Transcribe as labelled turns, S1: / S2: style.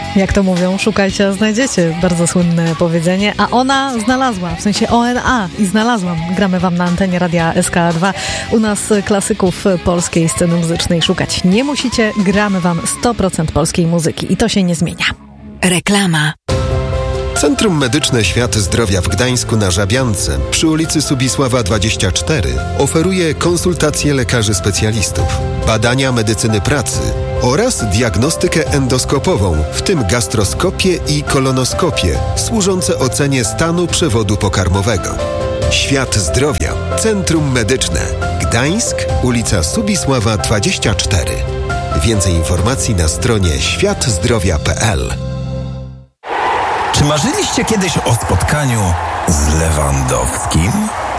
S1: Jak to mówią, szukajcie, a znajdziecie. Bardzo słynne powiedzenie. A ona znalazła, w sensie ONA i znalazłam. Gramy wam na antenie Radia SK2. U nas klasyków polskiej sceny muzycznej szukać nie musicie. Gramy wam 100% polskiej muzyki i to się nie zmienia.
S2: Reklama.
S3: Centrum Medyczne Świat Zdrowia w Gdańsku na Żabiance przy ulicy Subisława 24 oferuje konsultacje lekarzy specjalistów, badania medycyny pracy oraz diagnostykę endoskopową, w tym gastroskopię i kolonoskopię, służące ocenie stanu przewodu pokarmowego. Świat Zdrowia. Centrum Medyczne. Gdańsk, ulica Subisława 24. Więcej informacji na stronie światzdrowia.pl.
S4: Czy marzyliście kiedyś o spotkaniu z Lewandowskim?